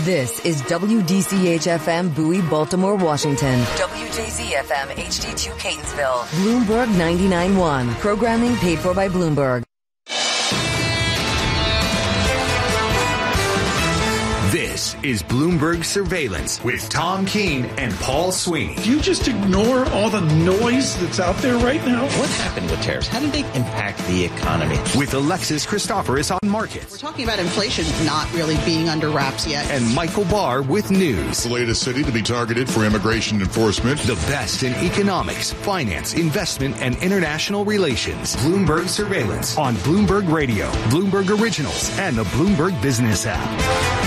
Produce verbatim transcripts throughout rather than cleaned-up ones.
This is W D C H F M Bowie, Baltimore, Washington. W J Z F M H D two Catonsville. Bloomberg ninety-nine point one. Programming paid for by Bloomberg. This is Bloomberg Surveillance with Tom Keene and Paul Sweeney. Do you just ignore all the noise that's out there right now? What happened with tariffs? How did they impact the economy? With Alexis Christoforous on markets. We're talking about inflation not really being under wraps yet. And Michael Barr with news. The latest city to be targeted for immigration enforcement. The best in economics, finance, investment, and international relations. Bloomberg Surveillance on Bloomberg Radio, Bloomberg Originals, and the Bloomberg Business app.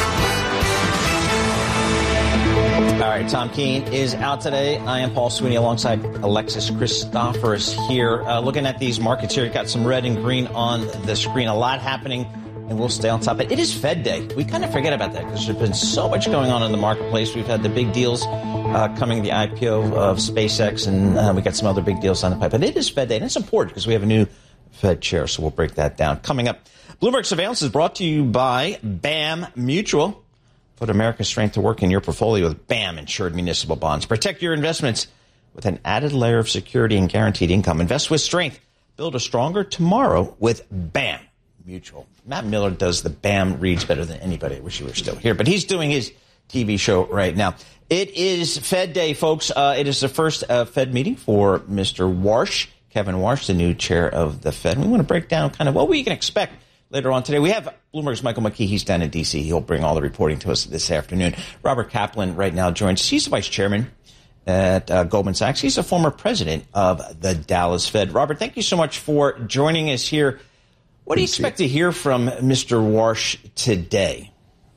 All right, Tom Keene is out today. I am Paul Sweeney alongside Alexis Christoforous here. Uh, looking at these markets here, you've got some red and green on the screen. A lot happening, and we'll stay on top of it. It is Fed Day. We kind of forget about that because there's been so much going on in the marketplace. We've had the big deals uh, coming, the I P O of SpaceX, and uh, we got some other big deals on the pipe. But it is Fed Day, and it's important because we have a new Fed chair, so we'll break that down. Coming up, Bloomberg Surveillance is brought to you by BAM Mutual. Put America's strength to work in your portfolio with BAM insured municipal bonds. Protect your investments with an added layer of security and guaranteed income. Invest with strength. Build a stronger tomorrow with BAM Mutual. Matt Miller does the BAM reads better than anybody. I wish he were still here, but he's doing his T V show right now. It is Fed Day, folks. Uh, it is the first uh, Fed meeting for Mister Warsh, Kevin Warsh, the new chair of the Fed. We want to break down kind of what we can expect later on today. We have Bloomberg's Michael McKee. He's down in D C. He'll bring all the reporting to us this afternoon. Robert Kaplan right now joins. He's the vice chairman at uh, Goldman Sachs. He's a former president of the Dallas Fed. Robert, thank you so much for joining us here. What do you expect to hear from Mister Warsh today?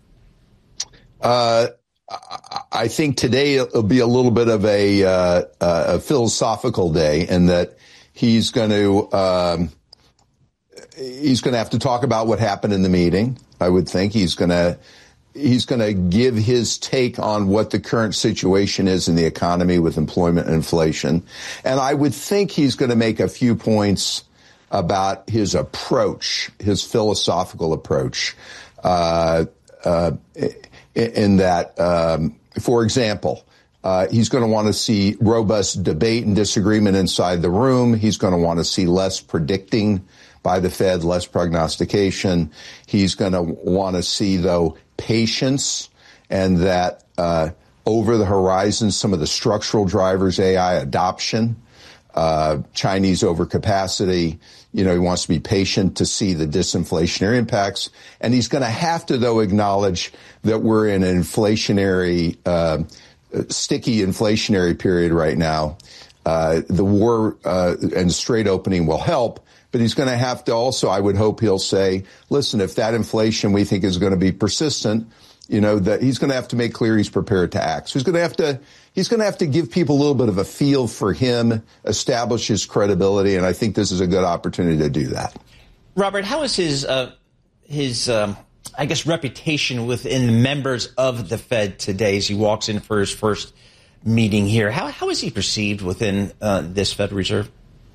Uh, I think today it'll be a little bit of a, uh, a philosophical day in that he's going to um, he's going to have to talk about what happened in the meeting. I would think he's going to he's going to give his take on what the current situation is in the economy with employment and inflation. And I would think he's going to make a few points about his approach, his philosophical approach, uh, uh, in that, um, for example, uh, he's going to want to see robust debate and disagreement inside the room. He's going to want to see less predicting by the Fed, less prognostication. He's going to want to see, though, patience, and that uh, over the horizon, some of the structural drivers, A I adoption, uh, Chinese overcapacity. You know, he wants to be patient to see the disinflationary impacts. And he's going to have to, though, acknowledge that we're in an inflationary, uh, sticky inflationary period right now. Uh, the war uh, and straight opening will help. But he's going to have to also, I would hope he'll say, listen, if that inflation we think is going to be persistent, you know, that he's going to have to make clear he's prepared to act. So he's going to have to, he's going to have to give people a little bit of a feel for him, establish his credibility. And I think this is a good opportunity to do that. Robert, how is his, uh, his, um, I guess, reputation within the members of the Fed today as he walks in for his first meeting here? How, how is he perceived within uh, this Fed Reserve?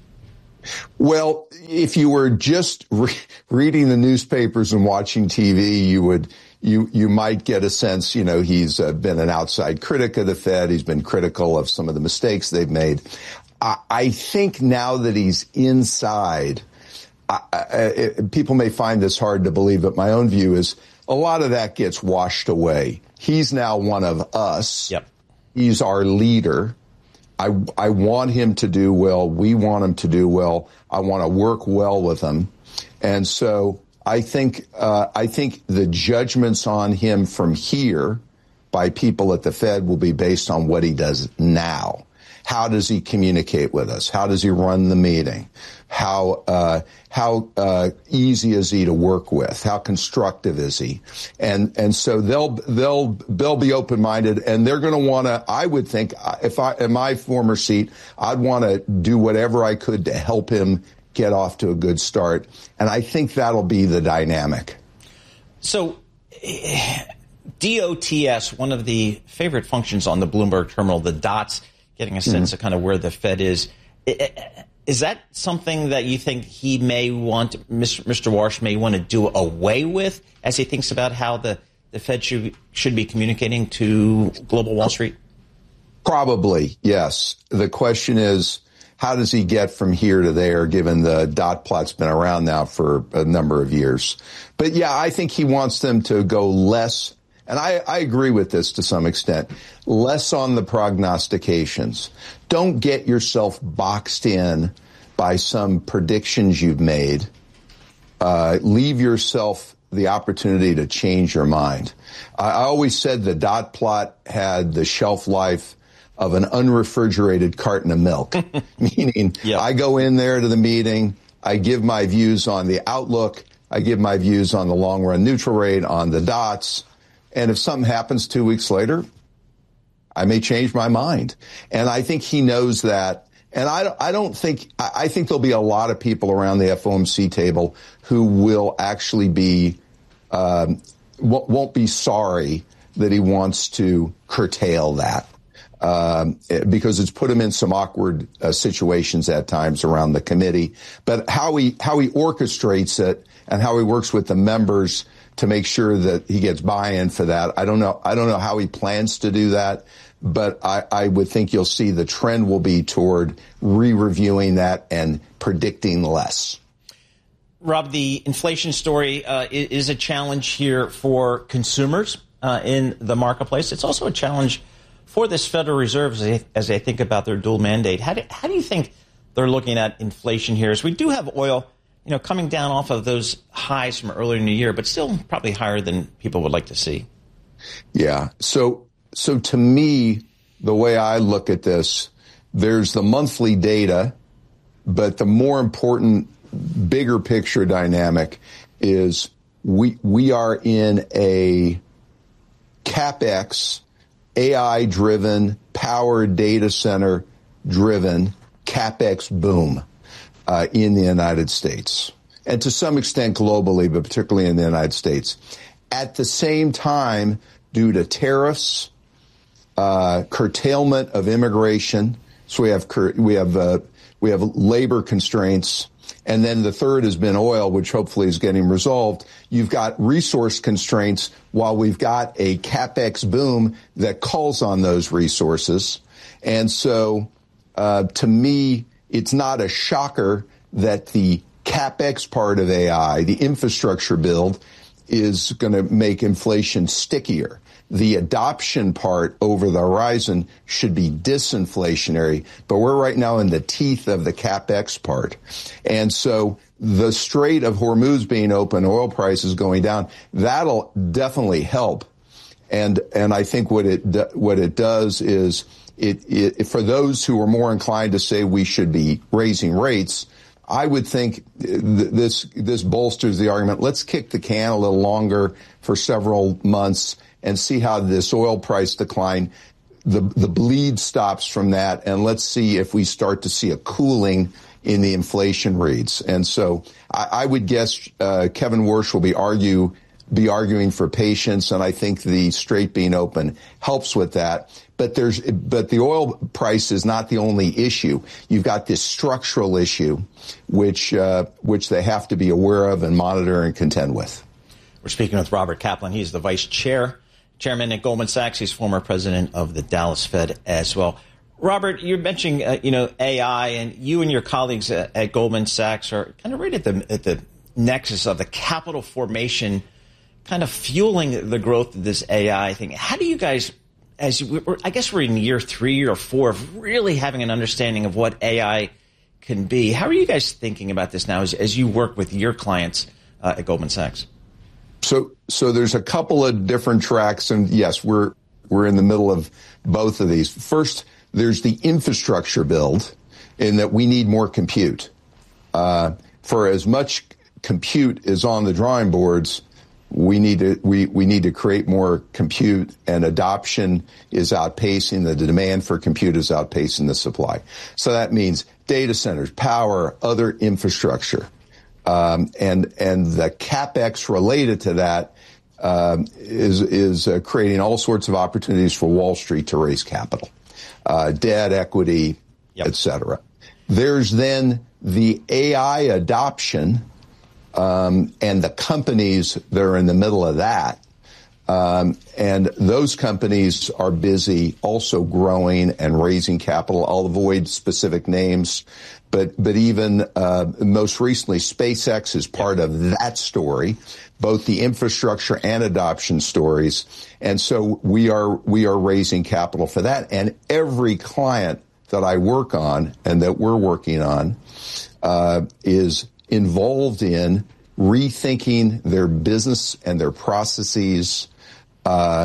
Well, if you were just re- reading the newspapers and watching T V, you would you you might get a sense, you know, he's uh, been an outside critic of the Fed. He's been critical of some of the mistakes they've made. I, I think now that he's inside, I, I, people may find this hard to believe, but my own view is a lot of that gets washed away. He's now one of us. Yep. He's our leader. I, I want him to do well. We want him to do well. I want to work well with him. And so I think uh, I think the judgments on him from here by people at the Fed will be based on what he does now. How does he communicate with us? How does he run the meeting? How uh, how uh, easy is he to work with? How constructive is he? And and so they'll they'll they'll be open minded, and they're going to want to. I would think if I in my former seat, I'd want to do whatever I could to help him get off to a good start. And I think that'll be the dynamic. So D O T S, one of the favorite functions on the Bloomberg terminal, the dots, getting a sense mm-hmm. of kind of where the Fed is. Is that something that you think he may want, Mister Warsh may want to do away with as he thinks about how the the Fed should, should be communicating to global Wall Street? Probably, yes. The question is, how does he get from here to there, given the dot plot's been around now for a number of years? But yeah, I think he wants them to go less, and I, I agree with this to some extent, less on the prognostications. Don't get yourself boxed in by some predictions you've made. Uh, leave yourself the opportunity to change your mind. I, I always said the dot plot had the shelf life of an unrefrigerated carton of milk, meaning yep. I go in there to the meeting, I give my views on the outlook, I give my views on the long run neutral rate, on the dots, and if something happens two weeks later, I may change my mind. And I think he knows that. And I, I don't think, I think there'll be a lot of people around the F O M C table who will actually be, um, won't be sorry that he wants to curtail that. Um, because it's put him in some awkward uh, situations at times around the committee. But how he, how he orchestrates it and how he works with the members to make sure that he gets buy-in for that, I don't know. I don't know how he plans to do that. But I, I would think you'll see the trend will be toward re-reviewing that and predicting less. Rob, the inflation story uh, is a challenge here for consumers uh, in the marketplace. It's also a challenge for this Federal Reserve as they, as they think about their dual mandate. How do, how do you think they're looking at inflation here? As we do have oil, you know, coming down off of those highs from earlier in the year, but still probably higher than people would like to see. Yeah. So. So to me, the way I look at this, there's the monthly data, but the more important, bigger picture dynamic is we we are in a CapEx, A I-driven, power data center-driven CapEx boom uh, in the United States, and to some extent globally, but particularly in the United States. At the same time, due to tariffs, Uh, curtailment of immigration. So we have cur- we have uh, we have labor constraints, and then the third has been oil, which hopefully is getting resolved. You've got resource constraints while we've got a CapEx boom that calls on those resources. And so, uh, to me, it's not a shocker that the CapEx part of A I, the infrastructure build, is going to make inflation stickier. The adoption part over the horizon should be disinflationary, but we're right now in the teeth of the CapEx part. And so the Strait of Hormuz being open, oil prices going down, that'll definitely help. And, and I think what it, what it does is it, it, for those who are more inclined to say we should be raising rates, I would think th- this, this bolsters the argument. Let's kick the can a little longer for several months and see how this oil price decline, the the bleed stops from that, and let's see if we start to see a cooling in the inflation reads. And so I, I would guess uh, Kevin Warsh will be argue be arguing for patience, and I think the Strait being open helps with that. But there's but the oil price is not the only issue. You've got this structural issue, which uh, which they have to be aware of and monitor and contend with. We're speaking with Robert Kaplan. He's the vice chair. Chairman at Goldman Sachs. He's former president of the Dallas Fed as well. Robert, you're mentioning, uh, you know, A I, and you and your colleagues at, at Goldman Sachs are kind of right at the at the nexus of the capital formation, kind of fueling the growth of this A I thing. How do you guys, as you, we're, I guess we're in year three or four of really having an understanding of what A I can be. How are you guys thinking about this now as, as you work with your clients uh, at Goldman Sachs? So, so there's a couple of different tracks, and yes, we're we're in the middle of both of these. First, there's the infrastructure build, in that we need more compute. Uh, for as much compute is on the drawing boards, we need to we we need to create more compute, and adoption is outpacing the demand for compute is outpacing the supply. So that means data centers, power, other infrastructure. Um, and, and the CapEx related to that, um, is, is uh, creating all sorts of opportunities for Wall Street to raise capital, uh, debt, equity, yep. et cetera. There's then the A I adoption, um, and the companies that are in the middle of that. Um, and those companies are busy also growing and raising capital. I'll avoid specific names, but but even uh, most recently, SpaceX is part of that story, both the infrastructure and adoption stories. And so we are we are raising capital for that. And every client that I work on and that we're working on uh, is involved in rethinking their business and their processes, uh,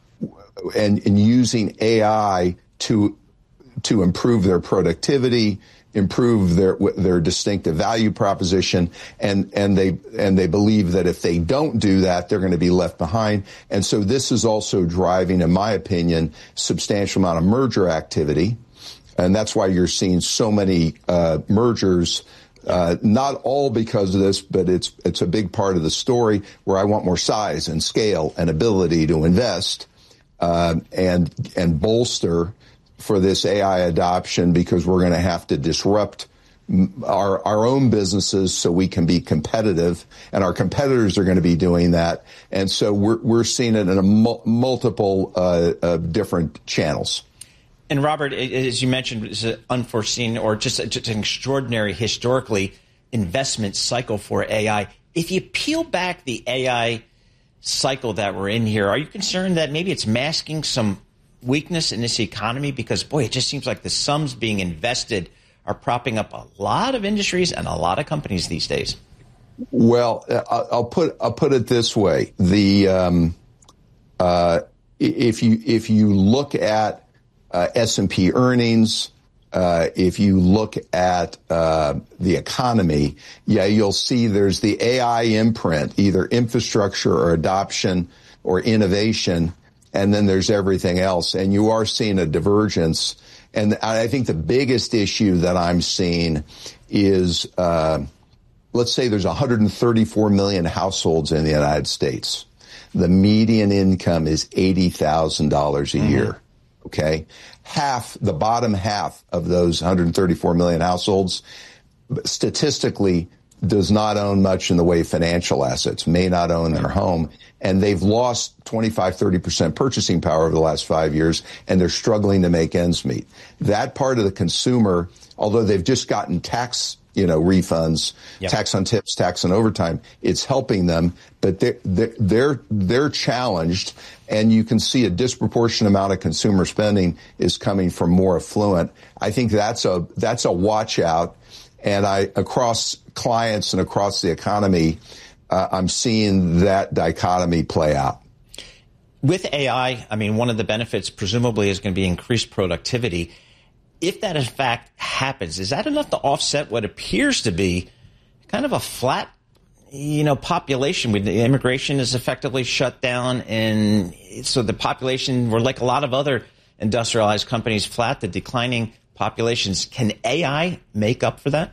and, and using A I to to improve their productivity, improve their their distinctive value proposition, and and they and they believe that if they don't do that, they're going to be left behind. And so this is also driving, in my opinion, substantial amount of merger activity, and that's why you're seeing so many uh, mergers. Uh, not all because of this, but it's it's a big part of the story where I want more size and scale and ability to invest uh, and and bolster for this A I adoption, because we're going to have to disrupt our our own businesses so we can be competitive, and our competitors are going to be doing that, and so we're we're seeing it in a mul- multiple uh, uh, different channels. And Robert, as you mentioned, it's an unforeseen or just, just an extraordinary historically investment cycle for A I. If you peel back the A I cycle that we're in here, are you concerned that maybe it's masking some weakness in this economy? Because, boy, it just seems like the sums being invested are propping up a lot of industries and a lot of companies these days. Well, I'll put I'll put it this way: the um, uh, if you if you look at Uh, S and P earnings, uh, if you look at uh, the economy, yeah, you'll see there's the A I imprint, either infrastructure or adoption or innovation, and then there's everything else. And you are seeing a divergence. And I think the biggest issue that I'm seeing is, uh, let's say there's one hundred thirty-four million households in the United States. The median income is eighty thousand dollars a mm-hmm. year. Okay. Half, the bottom half of those one hundred thirty-four million households statistically does not own much in the way of financial assets, may not own their home. And they've lost twenty-five, thirty percent purchasing power over the last five years, and they're struggling to make ends meet. That part of the consumer, although they've just gotten tax you know, refunds, yep. tax on tips, tax on overtime. It's helping them, but they're, they're, they're, they're challenged, and you can see a disproportionate amount of consumer spending is coming from more affluent. I think that's a, that's a watch out. And I, across clients and across the economy, uh, I'm seeing that dichotomy play out. With A I, I mean, one of the benefits presumably is going to be increased productivity. If that in fact happens, is that enough to offset what appears to be kind of a flat, you know, population? With the immigration is effectively shut down, and so the population, we're like a lot of other industrialized companies, flat to declining populations. Can A I make up for that?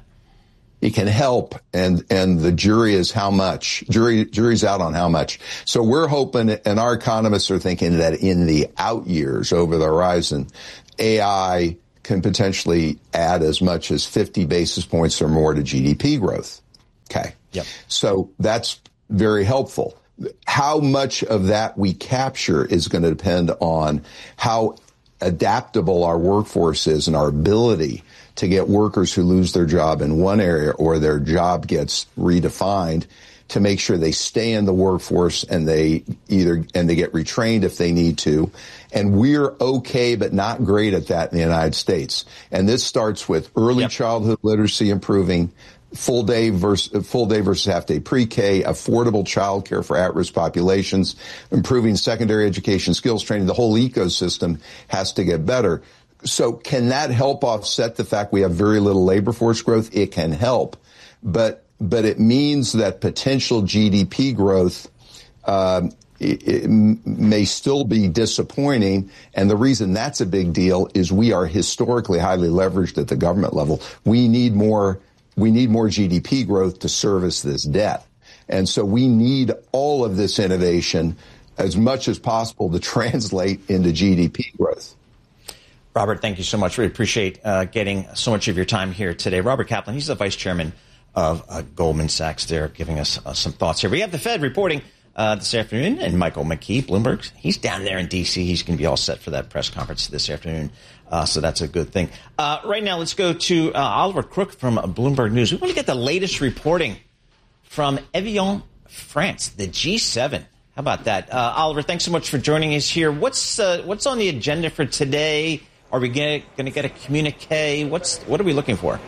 It can help, and and the jury is how much. Jury jury's out on how much. So we're hoping, and our economists are thinking that in the out years over the horizon, A I can potentially add as much as fifty basis points or more to G D P growth. Okay. Yep. So that's very helpful. How much of that we capture is going to depend on how adaptable our workforce is and our ability to get workers who lose their job in one area or their job gets redefined to make sure they stay in the workforce and they either, and they get retrained if they need to. And we're okay, but not great at that in the United States. And this starts with early yep. childhood literacy improving, full day versus full day versus half day pre-K, affordable childcare for at-risk populations, improving secondary education, skills training. The whole ecosystem has to get better. So can that help offset the fact we have very little labor force growth? It can help, but but it means that potential G D P growth um, it, it may still be disappointing. And the reason that's a big deal is we are historically highly leveraged at the government level. We need more. We need more G D P growth to service this debt. And so we need all of this innovation as much as possible to translate into G D P growth. Robert, thank you so much. We appreciate uh, getting so much of your time here today. Robert Kaplan, he's the vice chairman of uh, Goldman Sachs there, giving us uh, some thoughts here. We have the Fed reporting uh, this afternoon. And Michael McKee, Bloomberg, he's down there in D C. He's going to be all set for that press conference this afternoon. Uh, so that's a good thing. Uh, right now, let's go to uh, Oliver Crook from Bloomberg News. We want to get the latest reporting from Evian, France, the G seven. How about that? Uh, Oliver, thanks so much for joining us here. What's uh, what's on the agenda for today? Are we going to get a communique? What's what are we looking for?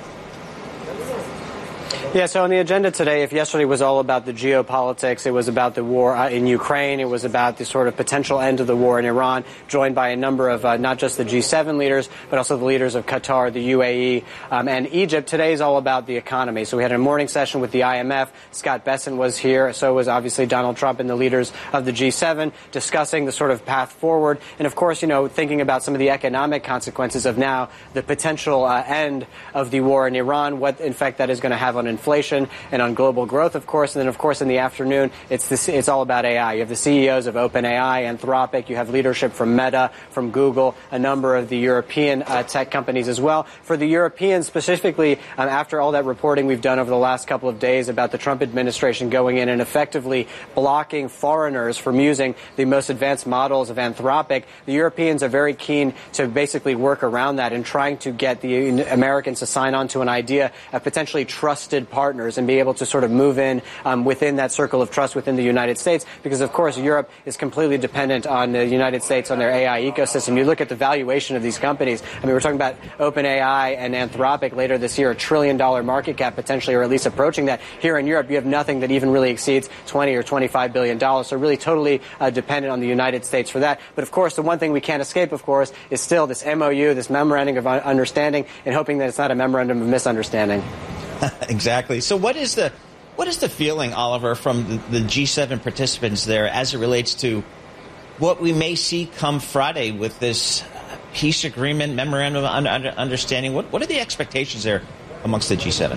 Yeah, so on the agenda today, if yesterday was all about the geopolitics, it was about the war uh, in Ukraine, it was about the sort of potential end of the war in Iran, joined by a number of uh, not just the G seven leaders, but also the leaders of Qatar, the U A E, um, and Egypt. Today is all about the economy. So we had a morning session with the I M F. Scott Bessent was here. So was obviously Donald Trump and the leaders of the G seven discussing the sort of path forward. And, of course, you know, thinking about some of the economic consequences of now the potential uh, end of the war in Iran, what effect that is going to have on inflation. Inflation and on global growth, of course. And then, of course, in the afternoon, it's this, it's all about A I. You have the C E Os of OpenAI, Anthropic. You have leadership from Meta, from Google, a number of the European uh, tech companies as well. For the Europeans specifically, um, after all that reporting we've done over the last couple of days about the Trump administration going in and effectively blocking foreigners from using the most advanced models of Anthropic, the Europeans are very keen to basically work around that and trying to get the Americans to sign on to an idea of potentially trusted partners and be able to sort of move in um, within that circle of trust within the United States, because, of course, Europe is completely dependent on the United States, on their A I ecosystem. You look at the valuation of these companies. I mean, we're talking about OpenAI and Anthropic later this year, a trillion dollar market cap potentially, or at least approaching that. Here in Europe, you have nothing that even really exceeds twenty or twenty-five billion dollars. So really totally uh, dependent on the United States for that. But, of course, the one thing we can't escape, of course, is still this M O U, this memorandum of understanding, and hoping that it's not a memorandum of misunderstanding. Exactly. So what is the what is the feeling, Oliver, from the, the G seven participants there as it relates to what we may see come Friday with this peace agreement, memorandum of understanding? What, what are the expectations there amongst the G seven?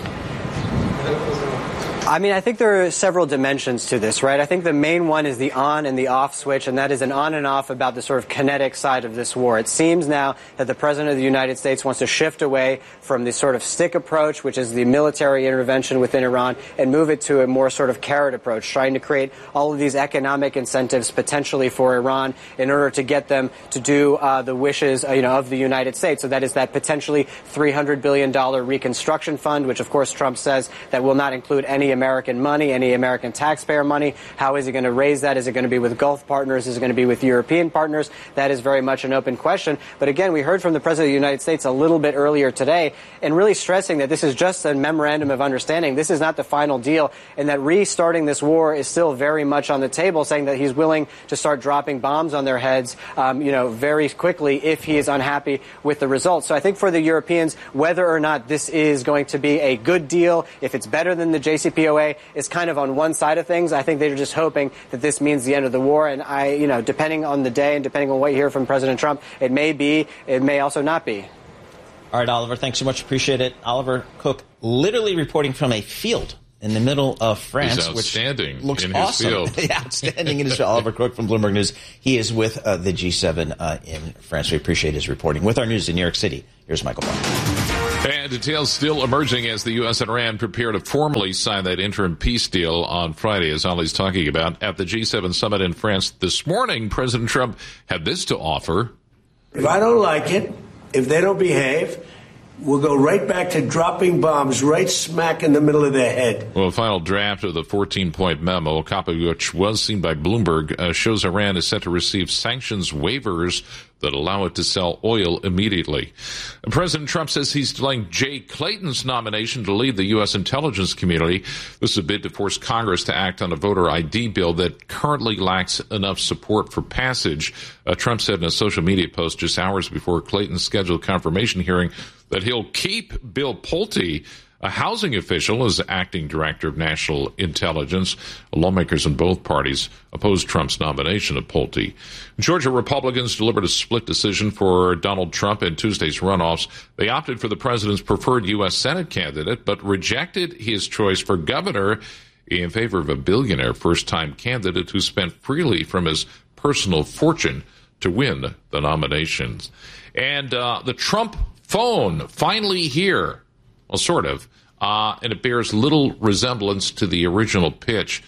I mean, I think there are several dimensions to this, right? I think the main one is the on and the off switch, and that is an on and off about the sort of kinetic side of this war. It seems now that the President of the United States wants to shift away from the sort of stick approach, which is the military intervention within Iran, and move it to a more sort of carrot approach, trying to create all of these economic incentives potentially for Iran in order to get them to do uh, the wishes uh, you know, of the United States. So that is that potentially three hundred billion dollars reconstruction fund, which, of course, Trump says that will not include any American money, any American taxpayer money. How is he going to raise that? Is it going to be with Gulf partners? Is it going to be with European partners? That is very much an open question. But again, we heard from the President of the United States a little bit earlier today, and really stressing that this is just a memorandum of understanding. This is not the final deal, and that restarting this war is still very much on the table, saying that he's willing to start dropping bombs on their heads, um, you know, very quickly if he is unhappy with the results. So I think for the Europeans, whether or not this is going to be a good deal, if it's better than the J C P O A, is kind of on one side of things. I think they're just hoping that this means the end of the war. And I, you know, depending on the day and depending on what you hear from President Trump, it may be, it may also not be. All right, Oliver, thanks so much. Appreciate it. Oliver Cook, literally reporting from a field in the middle of France, which looks in awesome. His field. Outstanding in his field. Oliver Cook from Bloomberg News. He is with uh, the G seven uh, in France. We appreciate his reporting. With our news in New York City, here's Michael Barr. And details still emerging as the U S and Iran prepare to formally sign that interim peace deal on Friday, as Ollie's talking about. At the G seven summit in France this morning, President Trump had this to offer. If I don't like it, if they don't behave, we'll go right back to dropping bombs right smack in the middle of their head. Well, a final draft of the fourteen-point memo, a copy of which was seen by Bloomberg, uh, shows Iran is set to receive sanctions waivers that allow it to sell oil immediately. President Trump says he's delaying Jay Clayton's nomination to lead the U S intelligence community. This is a bid to force Congress to act on a voter I D bill that currently lacks enough support for passage. Uh, Trump said in a social media post just hours before Clayton's scheduled confirmation hearing that he'll keep Bill Pulte, a housing official, as acting director of national intelligence. Lawmakers in both parties opposed Trump's nomination of Pulte. Georgia Republicans delivered a split decision for Donald Trump in Tuesday's runoffs. They opted for the president's preferred U S Senate candidate, but rejected his choice for governor in favor of a billionaire first-time candidate who spent freely from his personal fortune to win the nominations. And uh, the Trump phone finally here. Well, sort of. Uh, and it bears little resemblance to the original pitch.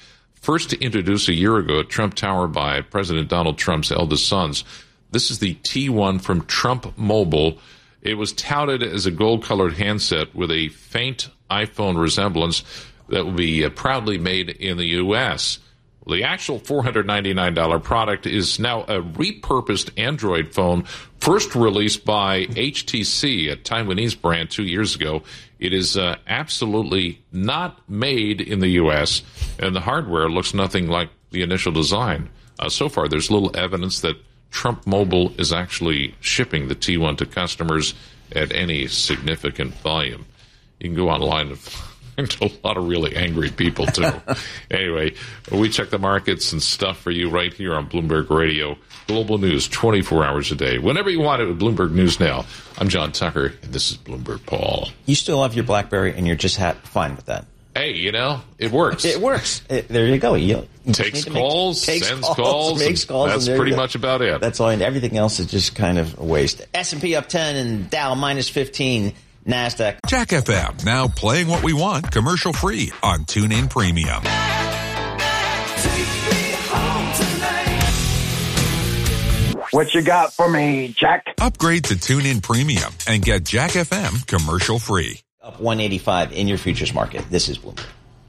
first introduced a year ago at Trump Tower by President Donald Trump's eldest sons. This is the T one from Trump Mobile. It was touted as a gold-colored handset with a faint iPhone resemblance that will be uh, proudly made in the U S. Well, the actual four hundred ninety-nine dollars product is now a repurposed Android phone, first released by H T C, a Taiwanese brand, two years ago. It is uh, absolutely not made in the U S, and the hardware looks nothing like the initial design. Uh, so far, there's little evidence that Trump Mobile is actually shipping the T one to customers at any significant volume. You can go online and find a lot of really angry people, too. Anyway, we check the markets and stuff for you right here on Bloomberg Radio. Global news twenty-four hours a day. Whenever you want it with Bloomberg News Now. I'm John Tucker, and this is Bloomberg Paul. You still have your BlackBerry and you're just ha- fine with that. Hey, you know, it works. It works. It, there you go. You, you takes calls, make, sends calls, calls, makes calls. That's pretty much about it. That's all. And everything else is just kind of a waste. S and P up ten and Dow minus fifteen. NASDAQ. Jack F M, now playing what we want, commercial free on TuneIn Premium. What you got for me, Jack? Upgrade to TuneIn Premium and get Jack F M commercial free. Up one eighty-five in your futures market. This is Bloomberg.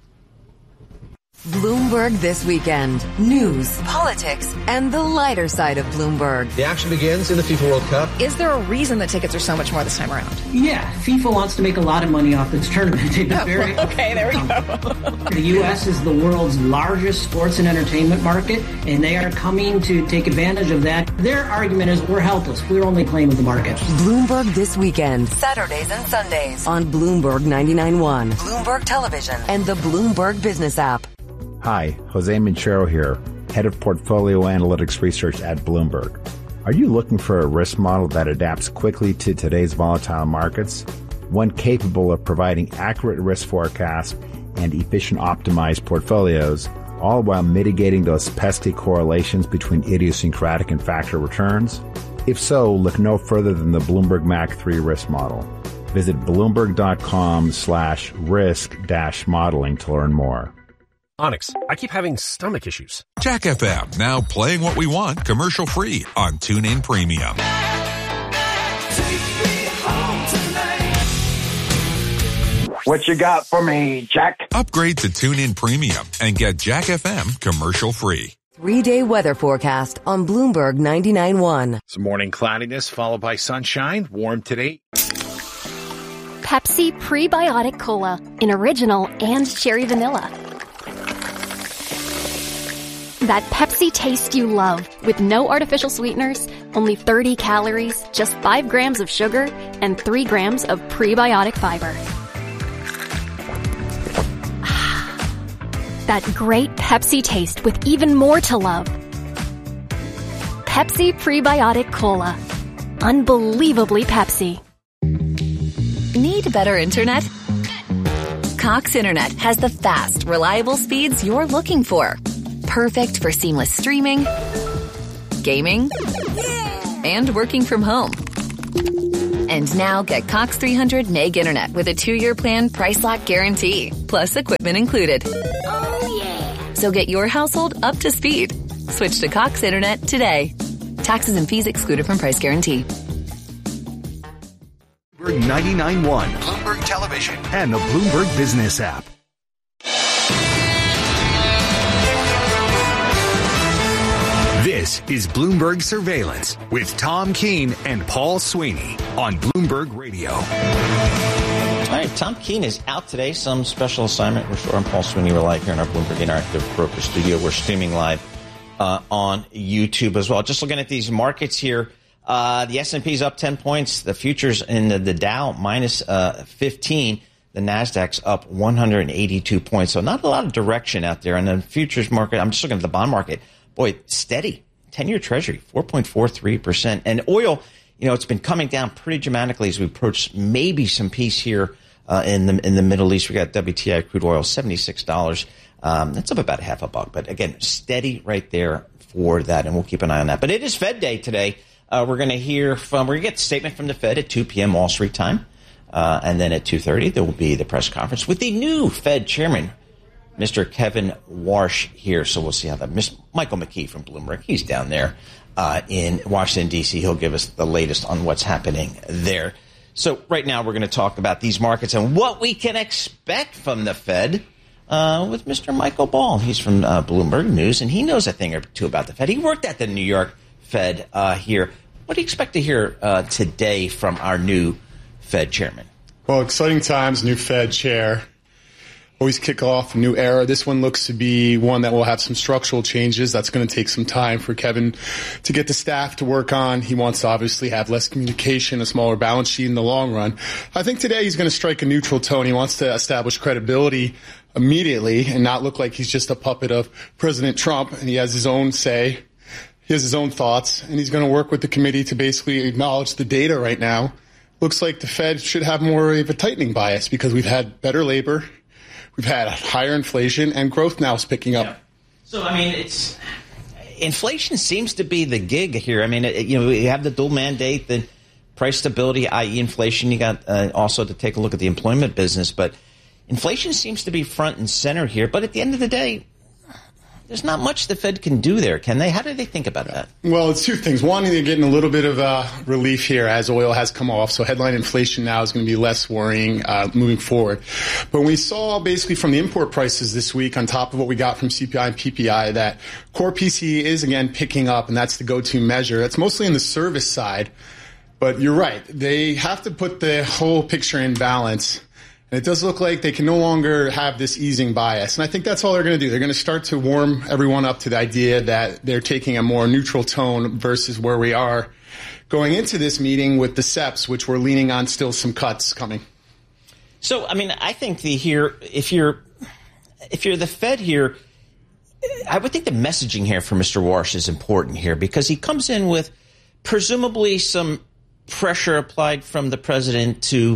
Bloomberg This Weekend. News, politics, and the lighter side of Bloomberg. The action begins in the FIFA World Cup. Is there a reason that tickets are so much more this time around? Yeah, FIFA wants to make a lot of money off this tournament. They've been very okay, there we go. The U S is the world's largest sports and entertainment market, and they are coming to take advantage of that. Their argument is we're helpless. We're only playing with the market. Bloomberg This Weekend. Saturdays and Sundays on Bloomberg ninety-nine point one, Bloomberg Television, and the Bloomberg Business app. Hi, Jose Minchero here, Head of Portfolio Analytics Research at Bloomberg. Are you looking for a risk model that adapts quickly to today's volatile markets? One capable of providing accurate risk forecasts and efficient optimized portfolios, all while mitigating those pesky correlations between idiosyncratic and factor returns? If so, look no further than the Bloomberg M A C three risk model. Visit Bloomberg.com slash risk dash modeling to learn more. Onyx, I keep having stomach issues. Jack F M, now playing what we want, commercial free on TuneIn Premium. What you got for me, Jack? Upgrade to TuneIn Premium and get Jack F M commercial free. Three-day weather forecast on Bloomberg ninety-nine point one. Some morning cloudiness followed by sunshine. Warm today. Pepsi Prebiotic Cola in original and cherry vanilla. That Pepsi taste you love with no artificial sweeteners, only thirty calories, just five grams of sugar, and three grams of prebiotic fiber. That great Pepsi taste with even more to love. Pepsi Prebiotic Cola. Unbelievably Pepsi. Need better internet? Cox Internet has the fast, reliable speeds you're looking for. Perfect for seamless streaming, gaming, and working from home. And now get Cox three hundred meg internet with a two-year plan price lock guarantee, plus equipment included. Oh, yeah. So get your household up to speed. Switch to Cox Internet today. Taxes and fees excluded from price guarantee. Bloomberg ninety-nine point one, Bloomberg Television, and the Bloomberg Business app. This is Bloomberg Surveillance with Tom Keene and Paul Sweeney on Bloomberg Radio. All right, Tom Keene is out today. Some special assignment. We're sure I'm Paul Sweeney. We're live here in our Bloomberg Interactive Broker Studio. We're streaming live uh, on YouTube as well. Just looking at these markets here, uh, the S and P is up ten points. The futures in the, the Dow minus uh, fifteen. The Nasdaq's up one hundred eighty-two points. So not a lot of direction out there. And the futures market, I'm just looking at the bond market. Boy, steady. ten-year Treasury, four point four three percent. And oil, you know, it's been coming down pretty dramatically as we approach maybe some peace here uh, in the in the Middle East. We got W T I crude oil, seventy-six dollars. Um, that's up about half a buck. But again, steady right there for that. And we'll keep an eye on that. But it is Fed Day today. Uh, we're going to hear from, we're going to get a statement from the Fed at two p.m. Wall Street time. Uh, and then at two thirty, there will be the press conference with the new Fed chairman, Mister Kevin Warsh here. So we'll see how that. Mister Michael McKee from Bloomberg, he's down there uh, in Washington, D C. He'll give us the latest on what's happening there. So right now we're going to talk about these markets and what we can expect from the Fed uh, with Mister Michael Ball. He's from uh, Bloomberg News, and he knows a thing or two about the Fed. He worked at the New York Fed uh, here. What do you expect to hear uh, today from our new Fed chairman? Well, exciting times, new Fed chair. Always kick off a new era. This one looks to be one that will have some structural changes. That's going to take some time for Kevin to get the staff to work on. He wants to obviously have less communication, a smaller balance sheet in the long run. I think today he's going to strike a neutral tone. He wants to establish credibility immediately and not look like he's just a puppet of President Trump, and he has his own say. He has his own thoughts, and he's going to work with the committee to basically acknowledge the data right now. Looks like the Fed should have more of a tightening bias because we've had better labor. We've had higher inflation, and growth now is picking up. Yeah. So, I mean, it's inflation seems to be the gig here. I mean, it, you know, you have the dual mandate, the price stability, that is inflation. You got uh, also to take a look at the employment business. But inflation seems to be front and center here. But at the end of the day, there's not much the Fed can do there, can they? How do they think about that? Well, it's two things. One, they're getting a little bit of uh, relief here as oil has come off. So headline inflation now is going to be less worrying uh, moving forward. But we saw basically from the import prices this week, on top of what we got from C P I and P P I, that core P C E is again picking up, and that's the go-to measure. It's mostly in the service side. But you're right. They have to put the whole picture in balance. And it does look like they can no longer have this easing bias. And I think that's all they're going to do. They're going to start to warm everyone up to the idea that they're taking a more neutral tone versus where we are going into this meeting with the S E Ps, which we're leaning on still some cuts coming. So, I mean, I think the here, if you're, if you're the Fed here, I would think the messaging here for Mister Warsh is important here because he comes in with presumably some pressure applied from the president to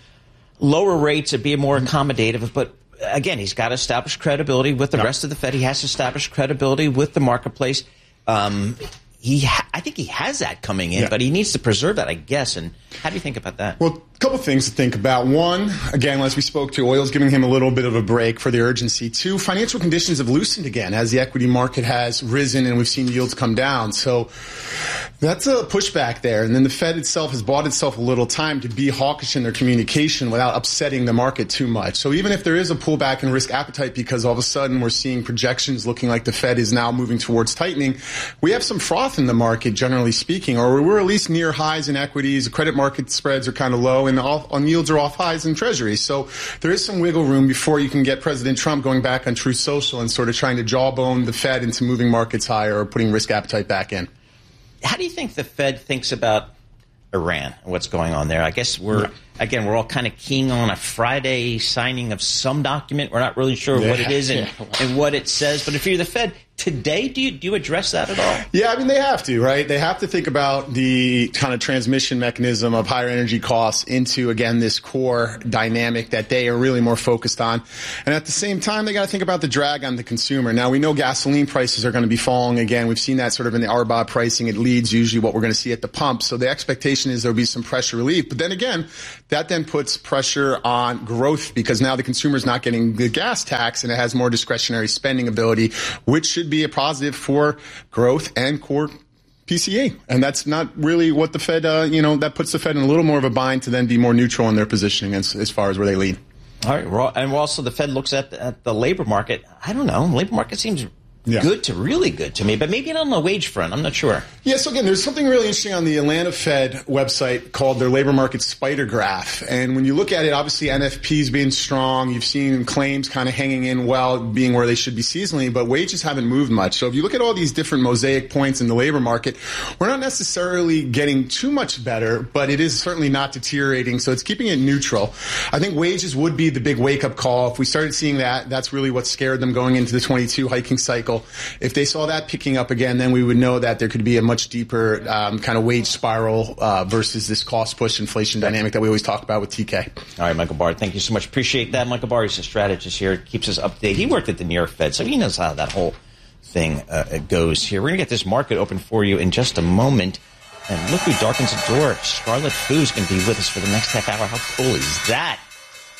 lower rates and be more accommodative. But again, he's got to establish credibility with the yep. rest of the Fed. He has to establish credibility with the marketplace. Um, he, ha- I think he has that coming in, yeah. but he needs to preserve that, I guess. And how do you think about that? Well, a couple things to think about. One, again, as we spoke to, oil's giving him a little bit of a break for the urgency. Two, financial conditions have loosened again as the equity market has risen and we've seen yields come down. So that's a pushback there. And then the Fed itself has bought itself a little time to be hawkish in their communication without upsetting the market too much. So even if there is a pullback in risk appetite because all of a sudden we're seeing projections looking like the Fed is now moving towards tightening, we have some froth in the market, generally speaking, or we're at least near highs in equities. The credit market spreads are kind of low, and all, on yields are off highs in treasuries. So there is some wiggle room before you can get President Trump going back on Truth Social and sort of trying to jawbone the Fed into moving markets higher or putting risk appetite back in. How do you think the Fed thinks about Iran and what's going on there? I guess we're, yeah. again, we're all kind of keying on a Friday signing of some document. We're not really sure yeah. what it is and, yeah. and what it says. But if you're the Fed, today, do you do you address that at all? Yeah, I mean, they have to, right? They have to think about the kind of transmission mechanism of higher energy costs into, again, this core dynamic that they are really more focused on. And at the same time, they got to think about the drag on the consumer. Now, we know gasoline prices are going to be falling again. We've seen that sort of in the R B O B pricing. It leads usually what we're going to see at the pump. So the expectation is there'll be some pressure relief. But then again, that then puts pressure on growth because now the consumer is not getting the gas tax and it has more discretionary spending ability, which should be a positive for growth and core P C E. And that's not really what the Fed, uh, you know, that puts the Fed in a little more of a bind to then be more neutral in their positioning as, as far as where they lead. All right. Well, and also the Fed looks at the, at the labor market. I don't know. Labor market seems yeah. good to really good to me, but maybe not on the wage front. I'm not sure. Yeah, so again, there's something really interesting on the Atlanta Fed website called their labor market spider graph. And when you look at it, obviously N F P's being strong. You've seen claims kind of hanging in well, being where they should be seasonally, but wages haven't moved much. So if you look at all these different mosaic points in the labor market, we're not necessarily getting too much better, but it is certainly not deteriorating. So it's keeping it neutral. I think wages would be the big wake-up call. If we started seeing that, that's really what scared them going into the twenty-two hiking cycle. If they saw that picking up again, then we would know that there could be a much deeper um, kind of wage spiral uh, versus this cost push inflation dynamic that we always talk about with T K. All right, Michael Barr, thank you so much. Appreciate that. Michael Barr is a strategist here, keeps us updated. He worked at the New York Fed, so he knows how that whole thing uh, goes here. We're going to get this market open for you in just a moment. And look who darkens the door. Scarlet Fu is going to be with us for the next half hour. How cool is that?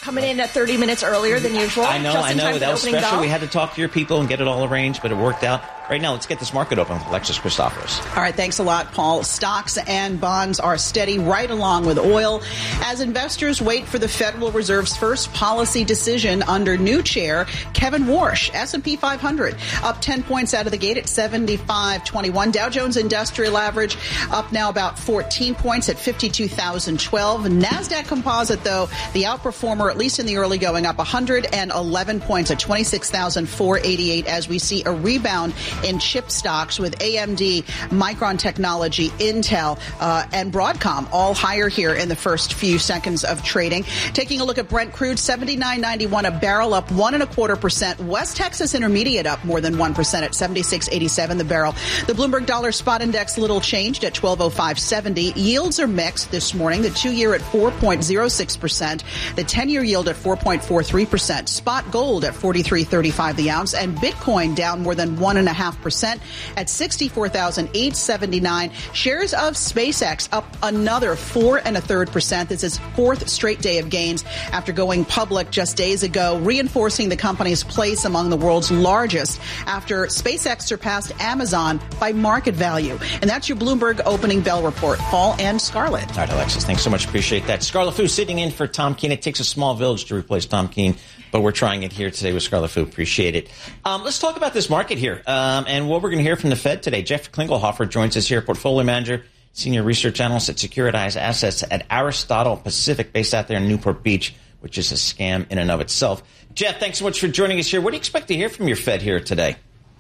Coming in at thirty minutes earlier than usual. I know, just I in know. time for That the was opening special. bell. We had to talk to your people and get it all arranged, but it worked out. Right now, let's get this market open with Alexis Christoforous. All right, thanks a lot, Paul. Stocks and bonds are steady right along with oil as investors wait for the Federal Reserve's first policy decision under new chair Kevin Warsh. S and P five hundred up ten points out of the gate at seventy-five twenty-one. Dow Jones Industrial Average up now about fourteen points at fifty-two thousand twelve. NASDAQ Composite, though, the outperformer, at least in the early going, up one hundred eleven points at twenty-six thousand four hundred eighty-eight as we see a rebound in chip stocks with A M D, Micron Technology, Intel, uh, and Broadcom all higher here in the first few seconds of trading. Taking a look at Brent crude, seventy-nine ninety-one a barrel, up one and a quarter percent. West Texas Intermediate up more than one percent at seventy-six eighty-seven the barrel. The Bloomberg Dollar Spot Index little changed at twelve oh five seventy. Yields are mixed this morning. The two-year at four point oh six percent. The ten-year yield at four point four three percent. Spot gold at forty-three thirty-five the ounce, and Bitcoin down more than one and a half percent at sixty-four thousand eight hundred seventy-nine. Shares of SpaceX up another four and a third percent. This is fourth straight day of gains after going public just days ago, reinforcing the company's place among the world's largest after SpaceX surpassed Amazon by market value. And that's your Bloomberg opening bell report. Paul and Scarlett. All right, Alexis, thanks so much. Appreciate that. Scarlett Fu sitting in for Tom Keene. It takes a small village to replace Tom Keene, but we're trying it here today with Scarlett Fu. Appreciate it. Um, let's talk about this market here um, and what we're going to hear from the Fed today. Jeff Klingelhofer joins us here, portfolio manager, senior research analyst at Securitized Assets at Aristotle Pacific, based out there in Newport Beach, which is a scam in and of itself. Jeff, thanks so much for joining us here. What do you expect to hear from your Fed here today?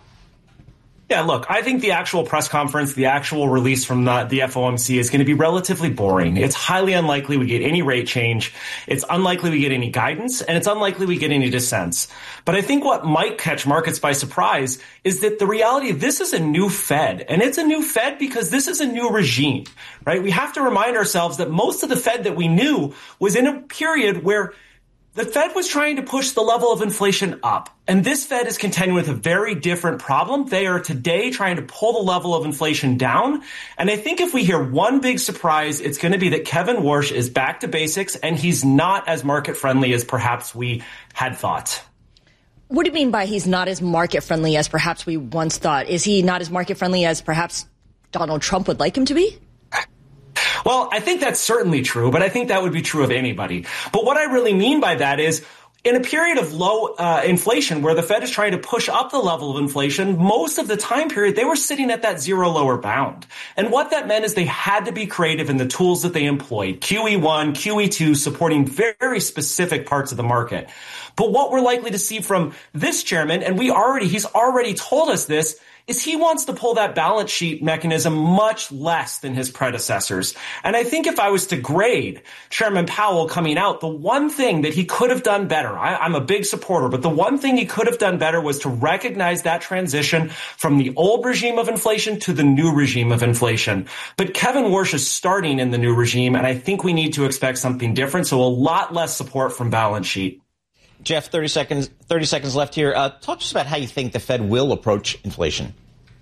Yeah, look, I think the actual press conference, the actual release from the, the F O M C is going to be relatively boring. It's highly unlikely we get any rate change. It's unlikely we get any guidance, and it's unlikely we get any dissents. But I think what might catch markets by surprise is that the reality of this is a new Fed, and it's a new Fed because this is a new regime, right? We have to remind ourselves that most of the Fed that we knew was in a period where the Fed was trying to push the level of inflation up, and this Fed is contending with a very different problem. They are today trying to pull the level of inflation down, and I think if we hear one big surprise, it's going to be that Kevin Warsh is back to basics, and he's not as market-friendly as perhaps we had thought. What do you mean by he's not as market-friendly as perhaps we once thought? Is he not as market-friendly as perhaps Donald Trump would like him to be? Well, I think that's certainly true, but I think that would be true of anybody. But what I really mean by that is, in a period of low uh, inflation where the Fed is trying to push up the level of inflation, most of the time period, they were sitting at that zero lower bound. And what that meant is they had to be creative in the tools that they employed. Q E one, Q E two, supporting very specific parts of the market. But what we're likely to see from this chairman, and we already, he's already told us this, is he wants to pull that balance sheet mechanism much less than his predecessors. And I think if I was to grade Chairman Powell coming out, the one thing that he could have done better, I, I'm a big supporter, but the one thing he could have done better was to recognize that transition from the old regime of inflation to the new regime of inflation. But Kevin Warsh is starting in the new regime, and I think we need to expect something different, so a lot less support from balance sheet. Jeff, thirty seconds, thirty seconds left here. Uh, talk to us about how you think the Fed will approach inflation.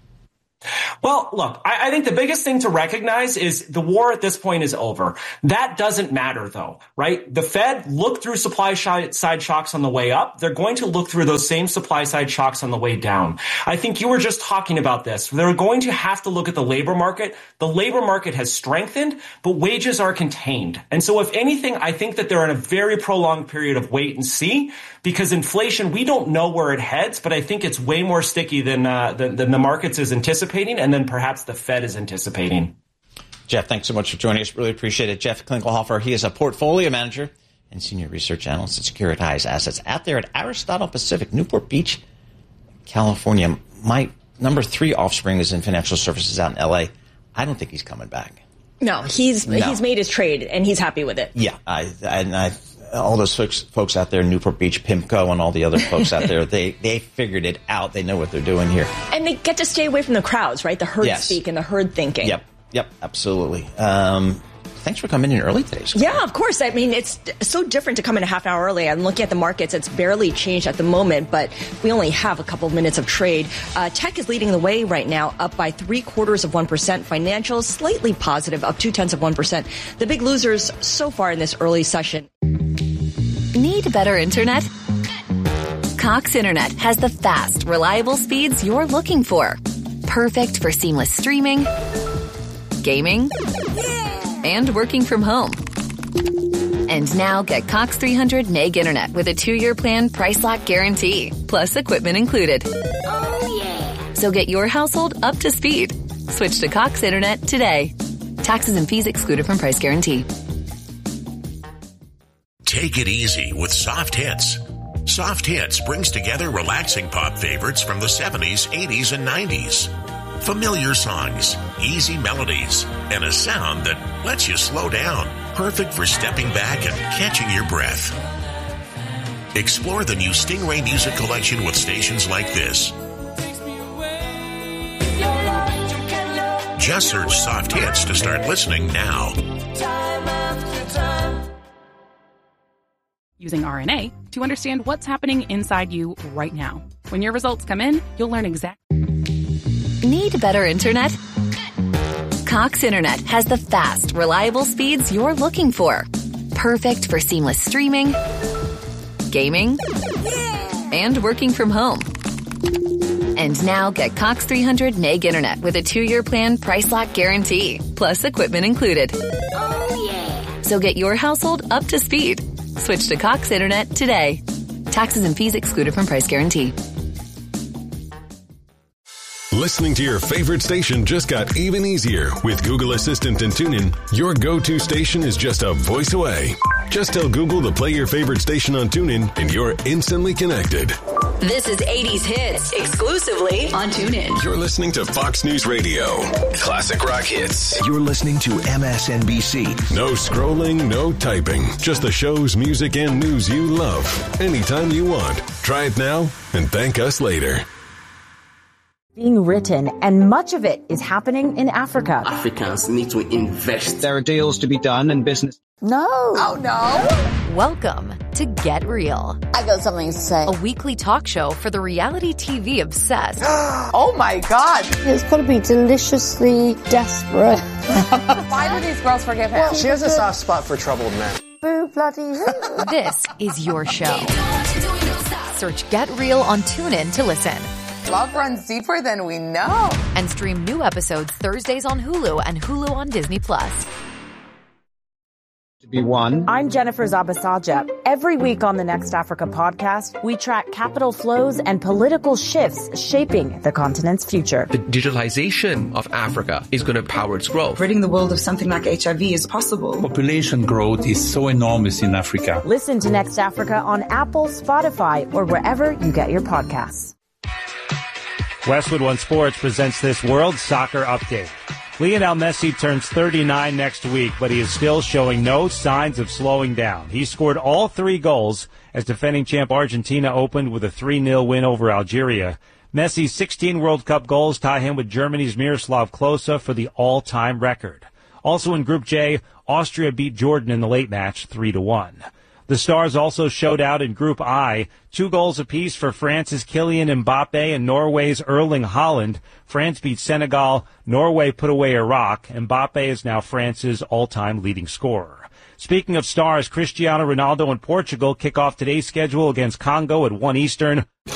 Well, look, I, I think the biggest thing to recognize is the war at this point is over. That doesn't matter, though, right? The Fed looked through supply side shocks on the way up. They're going to look through those same supply side shocks on the way down. I think you were just talking about this. They're going to have to look at the labor market. The labor market has strengthened, but wages are contained. And so if anything, I think that they're in a very prolonged period of wait and see, because inflation, we don't know where it heads, but I think it's way more sticky than, uh, than, than the markets is anticipating. And then perhaps the Fed is anticipating. Jeff, thanks so much for joining us. Really appreciate it. Jeff Klingelhofer, he is a portfolio manager and senior research analyst at Securitized Assets out there at Aristotle Pacific, Newport Beach, California. My number three offspring is in financial services out in L A. I don't think he's coming back. No, he's No. he's made his trade, and he's happy with it. Yeah, I, and I, all those folks, folks out there in Newport Beach, PIMCO, and all the other folks out there, they, they figured it out. They know what they're doing here. And they get to stay away from the crowds, right? The herd Yes. speak and the herd thinking. Yep, yep, absolutely. Um, thanks for coming in early today, Scott. Yeah, of course. I mean, it's so different to come in a half hour early. I'm looking at the markets. It's barely changed at the moment, but we only have a couple of minutes of trade. Uh, tech is leading the way right now, up by three quarters of one percent. Financials slightly positive, up two tenths of one percent. The big losers so far in this early session. Need Need better internet? Cox Internet has the fast, reliable speeds you're looking for. Perfect for seamless streaming, gaming, and working from home. And now get Cox three hundred meg internet with a two-year plan price lock guarantee, plus equipment included. Oh, yeah. So get your household up to speed. Switch to Cox Internet today. Taxes and fees excluded from price guarantee. Take it easy with Soft Hits. Soft Hits brings together relaxing pop favorites from the seventies, eighties, and nineties. Familiar songs, easy melodies, and a sound that lets you slow down. Perfect for stepping back and catching your breath. Explore the new Stingray Music Collection with stations like this. Just search Soft Hits to start listening now. Using R N A to understand what's happening inside you right now. When your results come in, you'll learn exactly. Need better internet? Cox Internet has the fast, reliable speeds you're looking for. Perfect for seamless streaming, gaming, and working from home. And now get Cox three hundred meg internet with a two-year plan price lock guarantee, plus equipment included. Oh, yeah. So get your household up to speed. Switch to Cox Internet today. Taxes and fees excluded from price guarantee. Listening to your favorite station just got even easier with Google Assistant and TuneIn. Your go-to station is just a voice away. Just tell Google to play your favorite station on TuneIn and you're instantly connected. This is eighties Hits, exclusively on TuneIn. You're listening to Fox News Radio. Classic rock hits. You're listening to M S N B C. No scrolling, no typing. Just the shows, music, and news you love. Anytime you want. Try it now and thank us later. Being written, and much of it is happening in Africa. Africans need to invest. There are deals to be done and business. No. Oh, no. Welcome to Get Real. I got something to say. A weekly talk show for the reality T V obsessed. Oh, my God. It's got to be deliciously desperate. Why do these girls forgive him? Well, she has a soft spot for troubled men. Boo bloody who? This is your show. Search Get Real on TuneIn to listen. Love runs deeper than we know. And stream new episodes Thursdays on Hulu and Hulu on Disney Plus. To be one. I'm Jennifer Zabasaja. Every week on the Next Africa podcast, we track capital flows and political shifts shaping the continent's future. The digitalization of Africa is going to power its growth. Ridding the world of something like H I V is possible. Population growth is so enormous in Africa. Listen to Next Africa on Apple, Spotify, or wherever you get your podcasts. Westwood One Sports presents this World Soccer Update. Lionel Messi turns thirty-nine next week, but he is still showing no signs of slowing down. He scored all three goals as defending champ Argentina opened with a three nil win over Algeria. Messi's sixteen World Cup goals tie him with Germany's Miroslav Klose for the all-time record. Also in Group J, Austria beat Jordan in the late match three to one. The Stars also showed out in Group I, two goals apiece for France's Kylian Mbappe and Norway's Erling Haaland. France beat Senegal, Norway put away Iraq, Mbappe is now France's all-time leading scorer. Speaking of stars, Cristiano Ronaldo and Portugal kick off today's schedule against Congo at one Eastern.